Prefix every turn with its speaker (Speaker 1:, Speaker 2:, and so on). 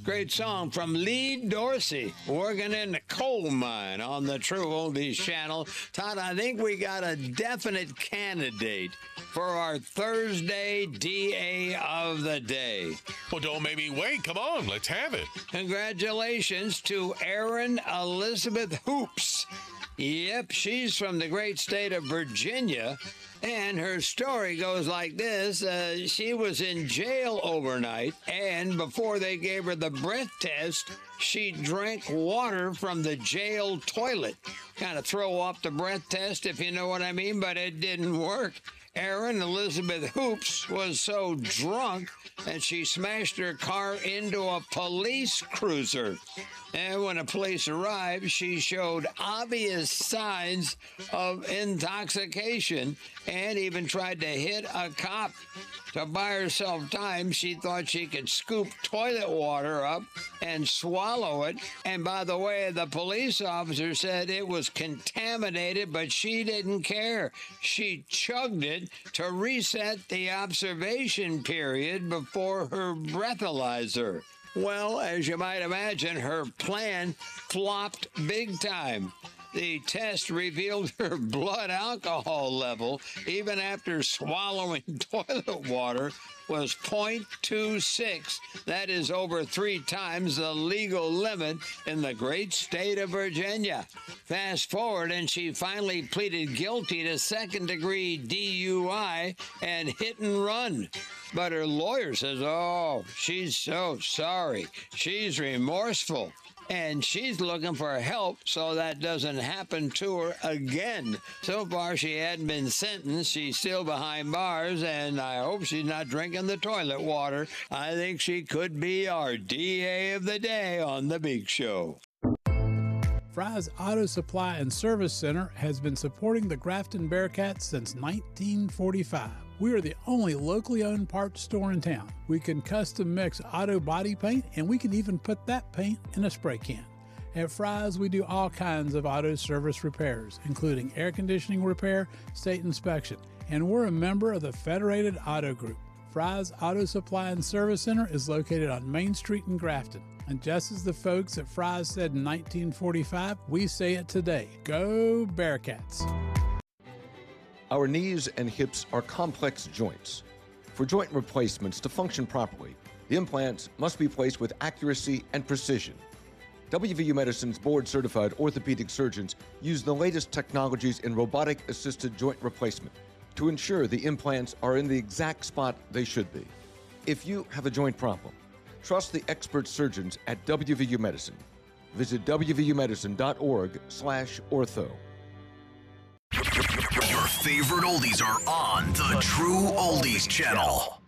Speaker 1: Great song from Lee Dorsey, working in the coal mine on the True Oldies channel. Todd, I think we got a definite candidate for our Thursday DA of the day.
Speaker 2: Well, don't make me wait. Come on, let's have it.
Speaker 1: Congratulations to Erin Elizabeth Hoops. Yep, she's from the great state of Virginia, and her story goes like this. She was in jail overnight, and before they gave her the breath test, she drank water from the jail toilet. Kind of throw off the breath test, if you know what I mean, but it didn't work. Erin Elizabeth Hoops was so drunk that she smashed her car into a police cruiser. And when the police arrived, she showed obvious signs of intoxication and even tried to hit a cop. To buy herself time, she thought she could scoop toilet water up and swallow it. And by the way, the police officer said it was contaminated, but she didn't care. She chugged it to reset the observation period before her breathalyzer. Well, as you might imagine, her plan flopped big time. The test revealed her blood alcohol level, even after swallowing toilet water, was 0.26. That is over 3 times the legal limit in the great state of Virginia. Fast forward, and she finally pleaded guilty to second-degree DUI and hit and run. But her lawyer says, oh, she's so sorry. She's remorseful. And she's looking for help so that doesn't happen to her again. So far, she hadn't been sentenced. She's still behind bars, and I hope she's not drinking the toilet water. I think she could be our DA of the day on The Big Show.
Speaker 3: Fry's Auto Supply and Service Center has been supporting the Grafton Bearcats since 1945. We are the only locally owned parts store in town. We can custom mix auto body paint, and we can even put that paint in a spray can. At Fry's, we do all kinds of auto service repairs, including air conditioning repair, state inspection, and we're a member of the Federated Auto Group. Fry's Auto Supply and Service Center is located on Main Street in Grafton. And just as the folks at Fry's said in 1945, we say it today. Go Bearcats!
Speaker 4: Our knees and hips are complex joints. For joint replacements to function properly, the implants must be placed with accuracy and precision. WVU Medicine's board-certified orthopedic surgeons use the latest technologies in robotic-assisted joint replacement to ensure the implants are in the exact spot they should be. If you have a joint problem, trust the expert surgeons at WVU Medicine. Visit wvumedicine.org/ortho.
Speaker 5: Your favorite oldies are on the True Oldies channel.